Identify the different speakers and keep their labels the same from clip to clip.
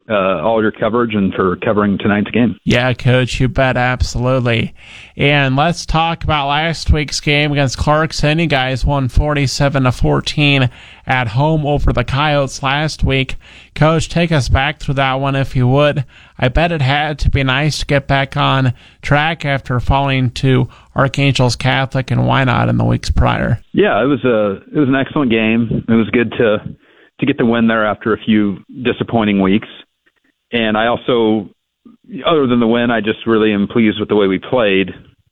Speaker 1: all your coverage and for covering tonight's game.
Speaker 2: Yeah, Coach, you bet, absolutely. And let's talk about last week's game against Clarkson. You guys won 47-14 at home over the Coyotes last week. Coach, take us back through that one if you would. I bet it had to be nice to get back on track after falling to Archangels Catholic and Wynot in the weeks prior.
Speaker 1: Yeah, it was an excellent game. It was good to get the win there after a few disappointing weeks. And I also, other than the win, I just really am pleased with the way we played.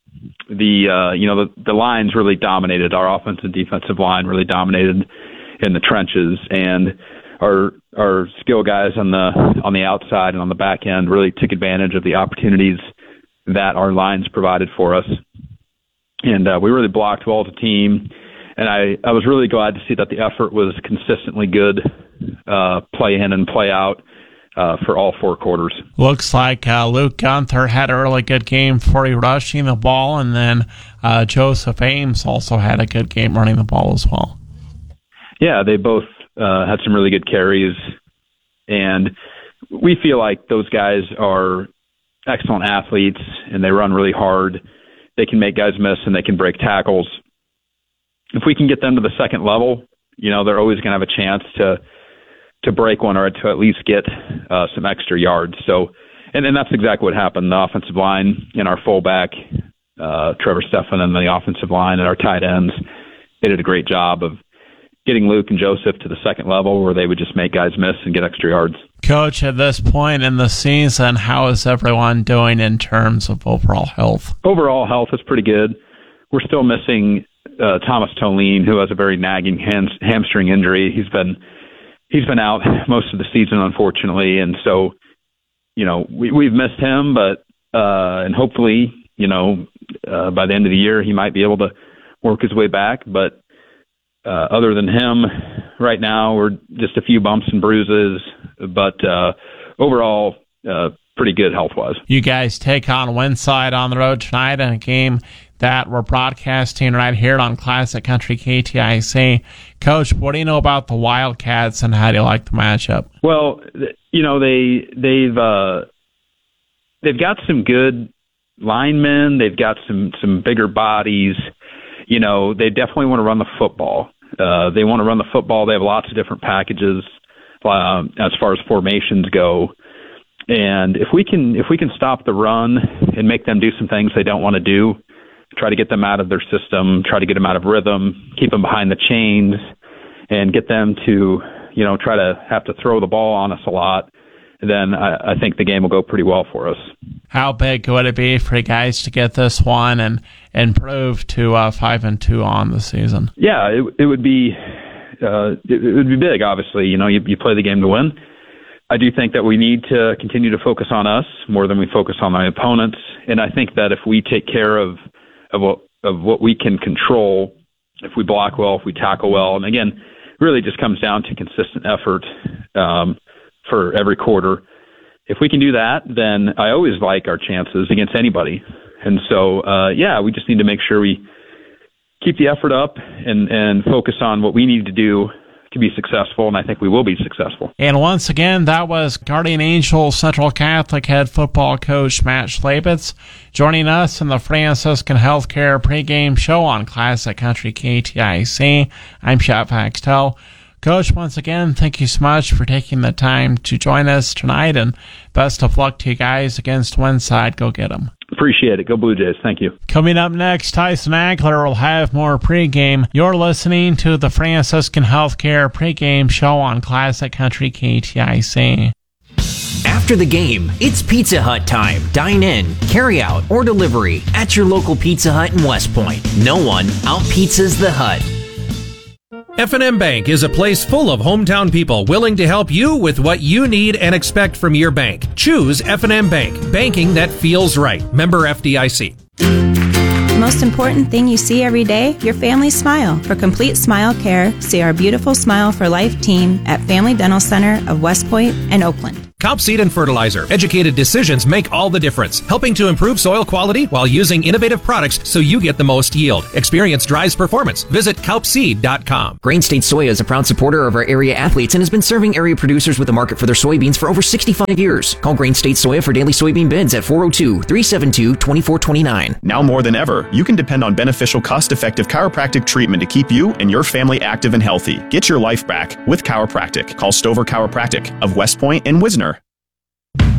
Speaker 1: The lines really dominated. Our offensive and defensive line really dominated in the trenches, and our skill guys on the outside and on the back end really took advantage of the opportunities that our lines provided for us. And we really blocked well as a team. And I was really glad to see that the effort was consistently good, play in and play out. For all four quarters.
Speaker 2: Looks like Luke Gunther had a really good game for you rushing the ball, and then Joseph Ames also had a good game running the ball as well.
Speaker 1: Yeah, they both had some really good carries, and we feel like those guys are excellent athletes, and they run really hard. They can make guys miss, and they can break tackles. If we can get them to the second level, they're always going to have a chance to break one or to at least get some extra yards. So, and that's exactly what happened. The offensive line and our fullback, Trevor Stephan, and the offensive line and our tight ends, they did a great job of getting Luke and Joseph to the second level where they would just make guys miss and get extra yards.
Speaker 2: Coach, at this point in the season, how is everyone doing in terms of overall health?
Speaker 1: Overall health is pretty good. We're still missing Thomas Toline, who has a very nagging hamstring injury. He's been out most of the season, unfortunately, and so, we've missed him, but and hopefully, by the end of the year, he might be able to work his way back. But other than him, right now, we're just a few bumps and bruises, but overall, pretty good health-wise.
Speaker 2: You guys take on Winside on the road tonight in a game that we're broadcasting right here on Classic Country KTIC. Coach, what do you know about the Wildcats, and how do you like the matchup?
Speaker 1: Well, they've got some good linemen. They've got some bigger bodies. They definitely want to run the football. They want to run the football. They have lots of different packages as far as formations go. And if we can stop the run and make them do some things they don't want to do, try to get them out of their system, try to get them out of rhythm, keep them behind the chains, and get them to, try to have to throw the ball on us a lot, then I think the game will go pretty well for us.
Speaker 2: How big would it be for you guys to get this one and improve to 5-2 on the season?
Speaker 1: Yeah, it would be big. Obviously, you play the game to win. I do think that we need to continue to focus on us more than we focus on my opponents, and I think that if we take care of what we can control, if we block well, if we tackle well, and again, really just comes down to consistent effort for every quarter. If we can do that, then I always like our chances against anybody. And so, we just need to make sure we keep the effort up and focus on what we need to do to be successful, and I think we will be successful.
Speaker 2: And once again, that was Guardian Angels Central Catholic head football coach Matt Schlabitz joining us in the Franciscan Healthcare pregame show on Classic Country KTIC. I'm Shep Axtell. Coach, once again, thank you so much for taking the time to join us tonight, and best of luck to you guys against Winside. Go get them.
Speaker 1: Appreciate it. Go Blue Jays. Thank you.
Speaker 2: Coming up next, Tyson Ackler will have more pregame. You're listening to the Franciscan Healthcare pregame show on Classic Country KTIC.
Speaker 3: After the game, it's Pizza Hut time. Dine in, carry out, or delivery at your local Pizza Hut in West Point. No one out-pizzas the Hut.
Speaker 4: F&M Bank is a place full of hometown people willing to help you with what you need and expect from your bank. Choose F&M Bank, banking that feels right. Member FDIC.
Speaker 5: The most important thing you see every day, your family smile. For complete smile care, see our beautiful Smile for Life team at Family Dental Center of West Point and Oakland.
Speaker 4: Kaup Seed and Fertilizer. Educated decisions make all the difference, helping to improve soil quality while using innovative products so you get the most yield. Experience drives performance. Visit kaupseed.com.
Speaker 3: Grain State Soya is a proud supporter of our area athletes and has been serving area producers with a market for their soybeans for over 65 years. Call Grain State Soya for daily soybean bids at 402-372-2429.
Speaker 6: Now more than ever, you can depend on beneficial, cost-effective chiropractic treatment to keep you and your family active and healthy. Get your life back with chiropractic. Call Stover Chiropractic of West Point and Wisner